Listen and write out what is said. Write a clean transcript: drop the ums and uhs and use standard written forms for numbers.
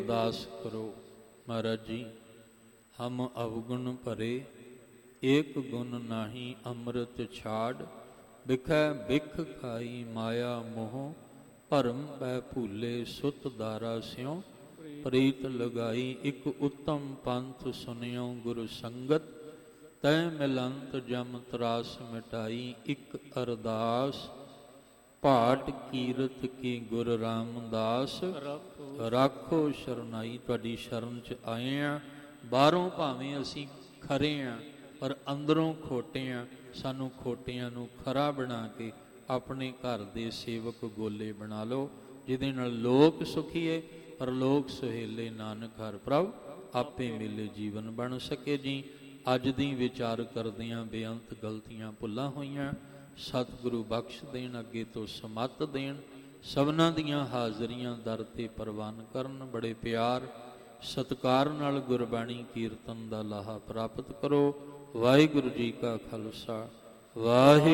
ਅਰਦਾਸ ਕਰੋ। ਮਹਾਰਾਜ ਜੀ, ਹਮ ਅਵਗੁਣ ਭਰੇ, ਏਕ ਗੁਣ ਨਾਹੀ ਅੰਮ੍ਰਿਤ ਛਾੜ। ਬਿਖੈ ਬਿਖ ਖਾਈ ਮਾਇਆ ਮੋਹ, ਭਰਮ ਪੈ ਭੂਲੇ ਸੁਤ ਦਾਰਾ ਸਿਉ। ਪ੍ਰੀਤ ਲਗਾਈ ਇਕ ਉੱਤਮ ਪੰਥ, ਸੁਨਿਓ ਗੁਰ ਸੰਗਤ। ਤੈ ਮਿਲੰਤ ਜਮ ਤਰਾਸ ਮਿਟਾਈ, ਇਕ ਅਰਦਾਸ ਭਾਟ ਕੀਰਤ ਕੀ ਗੁਰ ਰਾਮਦਾਸ। ਰਾਖੋ ਸ਼ਰਨਾਈ, ਤੁਹਾਡੀ ਸ਼ਰਨ 'ਚ ਆਏ ਹਾਂ। ਬਾਹਰੋਂ ਭਾਵੇਂ ਅਸੀਂ ਖਰੇ ਹਾਂ, ਪਰ ਅੰਦਰੋਂ ਖੋਟੇ ਹਾਂ। ਸਾਨੂੰ ਖੋਟਿਆਂ ਨੂੰ ਖਰਾ ਬਣਾ ਕੇ ਆਪਣੇ ਘਰ ਦੇ ਸੇਵਕ ਗੋਲੇ ਬਣਾ ਲਓ, ਜਿਹਦੇ ਨਾਲ ਲੋਕ ਸੁਖੀਏ ਪਰ ਲੋਕ ਸੁਹੇਲੇ। ਨਾਨਕ ਹਰ ਪ੍ਰਭ ਆਪੇ ਮਿਲੇ ਜੀਵਨ ਬਣ ਸਕੇ। ਜੀ, ਅੱਜ ਦੀ ਵਿਚਾਰ ਕਰਦਿਆਂ ਬੇਅੰਤ ਗਲਤੀਆਂ ਭੁੱਲਾਂ ਹੋਈਆਂ, ਸਤਿਗੁਰੂ ਬਖਸ਼ ਦੇਣ, ਅੱਗੇ ਤੋਂ ਸਮੱਤ ਦੇਣ। ਸਭਨਾਂ ਦੀਆਂ ਹਾਜ਼ਰੀਆਂ ਦਰ 'ਤੇ ਪ੍ਰਵਾਨ ਕਰਨ। ਬੜੇ ਪਿਆਰ ਸਤਿਕਾਰ ਨਾਲ ਗੁਰਬਾਣੀ ਕੀਰਤਨ ਦਾ ਲਾਹਾ ਪ੍ਰਾਪਤ ਕਰੋ। ਵਾਹਿਗੁਰੂ ਜੀ ਕਾ ਖਾਲਸਾ, ਵਾਹਿਗੁਰੂ।